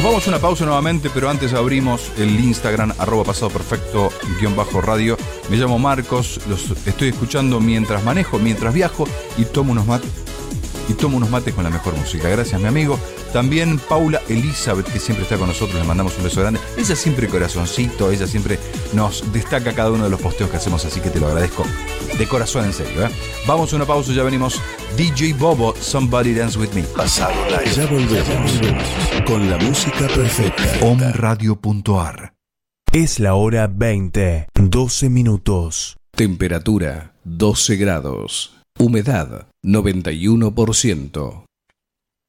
Vamos a una pausa nuevamente, pero antes abrimos el Instagram, @pasadoperfecto_radio. Me llamo Marcos, los estoy escuchando mientras manejo, mientras viajo y tomo unos mates con la mejor música. Gracias, mi amigo. También Paula Elizabeth, que siempre está con nosotros, le mandamos un beso grande. Ella siempre corazoncito, ella siempre nos destaca cada uno de los posteos que hacemos, así que te lo agradezco de corazón, en serio. Vamos a una pausa, ya venimos. DJ Bobo, Somebody Dance With Me. Pasado Live. Ya volvemos con la música perfecta. Omradio.ar. Es la hora 20, 12 minutos. Temperatura 12 grados. Humedad 91%.